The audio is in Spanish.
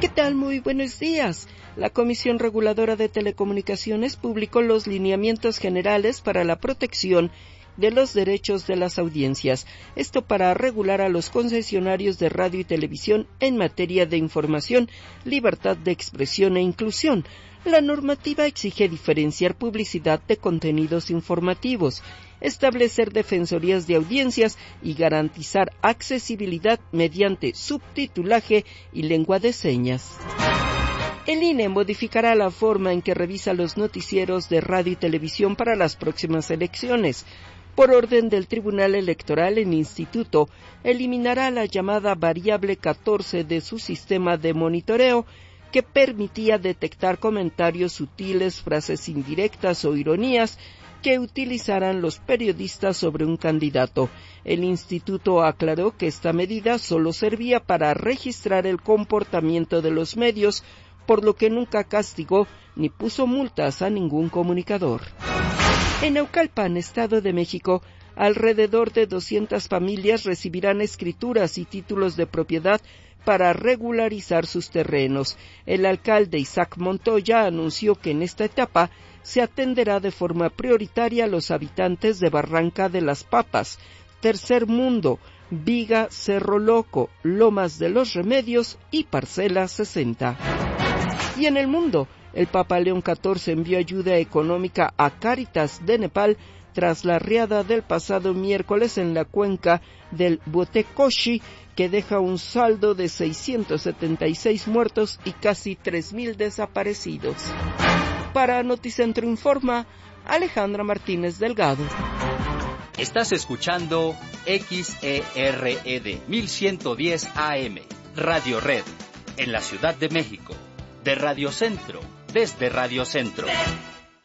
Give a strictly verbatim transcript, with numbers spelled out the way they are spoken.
¿Qué tal? Muy buenos días. La Comisión Reguladora de Telecomunicaciones publicó los lineamientos generales para la protección de los derechos de las audiencias. Esto para regular a los concesionarios de radio y televisión en materia de información, libertad de expresión e inclusión. La normativa exige diferenciar publicidad de contenidos informativos, establecer defensorías de audiencias y garantizar accesibilidad mediante subtitulaje y lengua de señas. El I N E modificará la forma en que revisa los noticieros de radio y televisión para las próximas elecciones. Por orden del Tribunal Electoral, el Instituto eliminará la llamada variable catorce de su sistema de monitoreo, que permitía detectar comentarios sutiles, frases indirectas o ironías que utilizaran los periodistas sobre un candidato. El instituto aclaró que esta medida solo servía para registrar el comportamiento de los medios, por lo que nunca castigó ni puso multas a ningún comunicador. En Naucalpan, Estado de México, alrededor de doscientas familias recibirán escrituras y títulos de propiedad para regularizar sus terrenos. El alcalde Isaac Montoya anunció que en esta etapa se atenderá de forma prioritaria a los habitantes de Barranca de las Papas, Tercer Mundo, Viga, Cerro Loco, Lomas de los Remedios y Parcela sesenta. Y en el mundo, el Papa León catorce envió ayuda económica a Cáritas de Nepal tras la riada del pasado miércoles en la cuenca del Botecoshi, que deja un saldo de seiscientos setenta y seis muertos y casi tres mil desaparecidos. Para Noticentro Informa, Alejandra Martínez Delgado. Estás escuchando X E R E D mil ciento diez A M, Radio Red, en la Ciudad de México, de Radio Centro, desde Radio Centro.